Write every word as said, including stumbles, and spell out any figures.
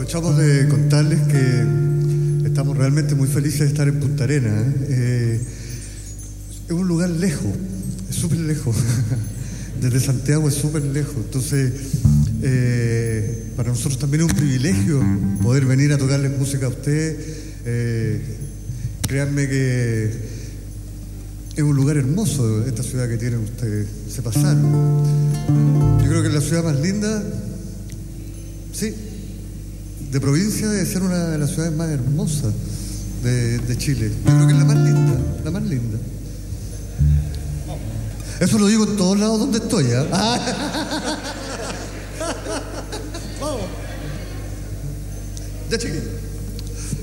aprovechamos de contarles que estamos realmente muy felices de estar en Punta Arenas. Eh, es un lugar lejos, es súper lejos. Desde Santiago es súper lejos. Entonces, eh, para nosotros también es un privilegio poder venir a tocarles música a ustedes. Eh, créanme que es un lugar hermoso esta ciudad que tienen ustedes. Se pasaron. Yo creo que es la ciudad más linda, sí, de provincia, debe ser una de las ciudades más hermosas de, de Chile. Yo creo que es la más linda, la más linda. Eso lo digo en todos lados donde estoy, ¿eh? Ah. Ya, chiquillos.